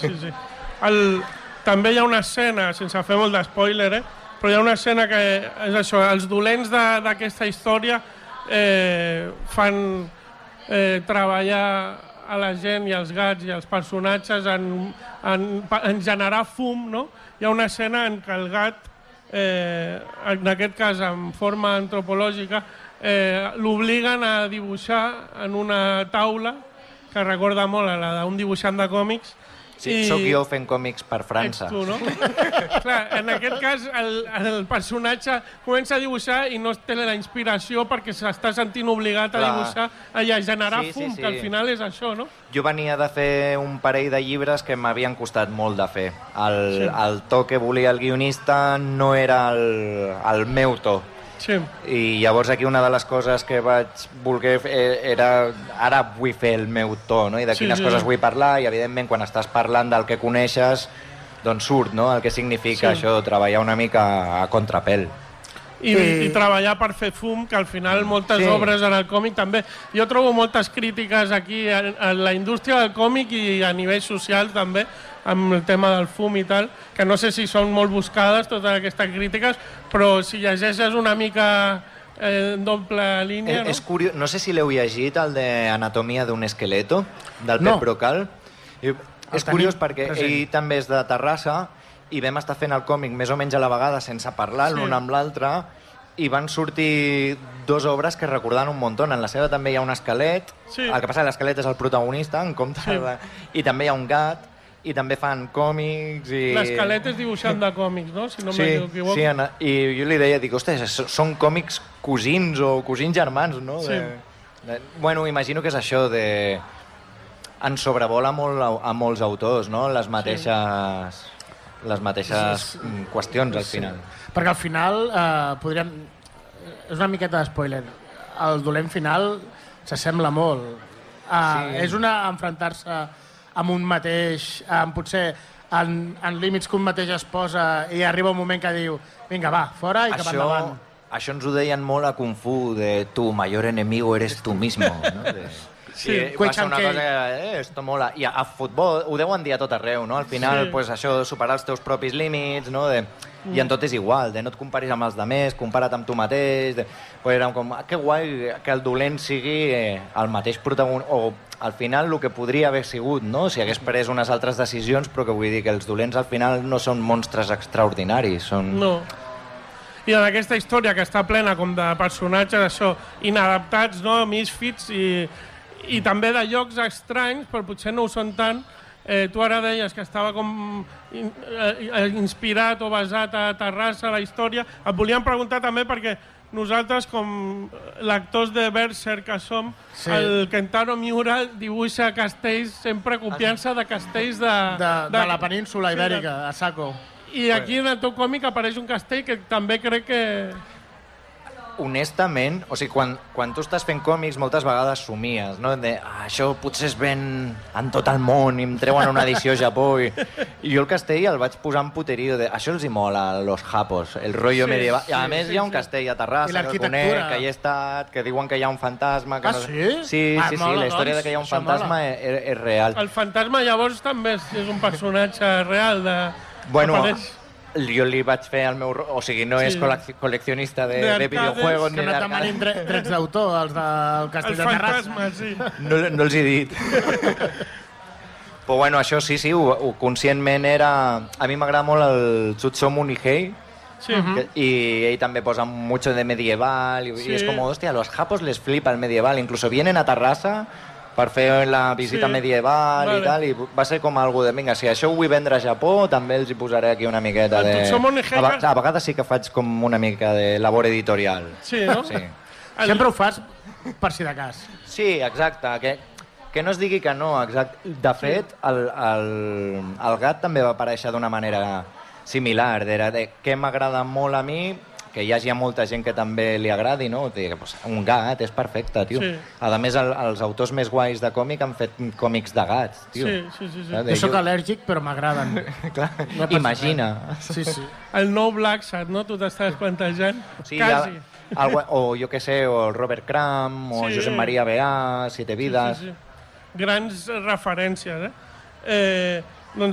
sí. També hi ha una escena, sense fer molt d'espoiler, però hi ha una escena que és això, els dolents d'aquesta història fan treballar a la gent i als gats i als personatges en generar fum, no? Hi ha una escena en què el gat, en aquest cas en forma antropològica, l'obliguen a dibuixar en una taula que recorda molt a la d'un dibuixant de còmics. Sí, soc jo fent còmics per França. Ets tu, no? Clar, en aquest cas el personatge comença a dibuixar i no té la inspiració perquè s'està sentint obligat a dibuixar i a generar fum, que al final és això, no? Jo venia de fer un parell de llibres que m'havien costat molt de fer. El to que volia el guionista no era el meu to. Sí. I llavors aquí una de les coses que vaig voler fer era ara vull fer el meu to, no? I de quines coses vull parlar, i evidentment quan estàs parlant del que coneixes doncs surt, no? El que significa això, treballar una mica a contrapèl. I treballar per fer fum, que al final moltes obres en el còmic també. Jo trobo moltes crítiques aquí a la indústria del còmic i a nivell social també, amb el tema del fum i tal, que no sé si són molt buscades totes aquestes crítiques, però si llegeixes una mica en doble línia... És curiós, no sé si l'heu llegit, el d'Anatomia d'un esqueleto, del Pep Brocal. És curiós perquè ell també és de Terrassa i vam estar fent el còmic més o menys a la vegada sense parlar l'un amb l'altre, i van sortir dues obres que recordaven un muntó. En la seva també hi ha un esquelet, el que passa que l'esquelet és el protagonista, en compte i també hi ha un gat, i també fan còmics i... L'esquelet és dibuixant de còmics, no? Si no m'equivoco. Sí, i jo li deia, dic, ostres, són còmics cosins o cosins germans, no? Bueno, imagino que és això de... Ens sobrevola molt a molts autors, no? Les mateixes qüestions, al final. Perquè al final, podríem... És una miqueta d'espoiler. El dolent final s'assembla molt. És enfrontar-se amb un mateix, potser en límits que un mateix es posa, i arriba un moment que diu vinga, va, fora i cap endavant. Això ens ho deien molt a Kung Fu, de tu mayor enemigo eres tu mismo, no? Passa una cosa que esto mola. I a futbol ho deuen dir a tot arreu, no? Al final, això, superar els teus propis límits, no? I en tot és igual, de no et comparis amb els altres, compara't amb tu mateix. Que guai que el dolent sigui el mateix protagonista, o al final el que podria haver sigut, no? Si hagués pres unes altres decisions, però que vull dir que els dolents al final no són monstres extraordinaris, són... No. I en aquesta història que està plena com de personatges, això, inadaptats, no? Misfits i també de llocs estranys, però potser no ho són tant. Tu ara deies que estava com inspirat o basat a Terrassa, la història. Et volíem preguntar també perquè nosaltres, com lectors de Berserk que som, el Kentaro Miura dibuixa castells sempre copiant-se de castells de la península ibèrica, a saco. I aquí en el teu còmic apareix un castell que també crec que... Honestament, o sigui, quan tu estàs fent còmics moltes vegades somies, no? Això potser es ven en tot el món i em treuen una edició a Japó i jo el castell el vaig posar en puterío això els hi mola a los japos, el rotllo medieval, i a més hi ha un castell a Terrassa que el conec, que hi he estat, que diuen que hi ha un fantasma sí? Sí, la història de que hi ha un fantasma és real. El fantasma llavors també és un personatge real bueno, jo li vaig fer el meu... O sigui, no és col·leccionista de videojuegos... Que no demanin drets d'autor, els del Castell de Terrassa. El fantasma, sí. No els he dit. Però bueno, això sí, conscientment era... A mi m'agrada molt el Tsutsumu Nihei, y ell també posa mucho de medieval, y es como, hostia, a los japos les flipa el medieval, incluso vienen a Terrassa per fer la visita medieval i tal, i va ser com algo de, vinga, si això ho vull vendre a Japó, també els hi posaré aquí una miqueta de... A vegades sí que faig com una mica de labor editorial. Sí, no? Sí. Sempre ho fas per si de cas. Sí, exacte, que no es digui que no, exacte. De fet, el gat també va aparèixer d'una manera similar, de què m'agrada molt a mi, que hi hagi molta gent que també li agradi, no? Un gat és perfecte, tio. A més, els autors més guais de còmic han fet còmics de gats, tio. Sí. Jo sóc al·lèrgic, però m'agraden. Imagina. Sí. El nou Black Sat, no? Tu t'estaves plantejant? Sí, quasi. O jo què sé, o el Robert Crumb, o Josep Maria Beà, Siete Vidas... Grans referències,